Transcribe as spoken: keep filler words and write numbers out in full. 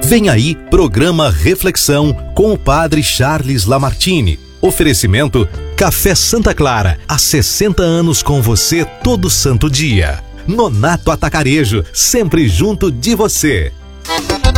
Vem aí, programa Reflexão com o Padre Charles Lamartine. Oferecimento Café Santa Clara, há sessenta anos com você todo santo dia. Nonato Atacarejo, sempre junto de você.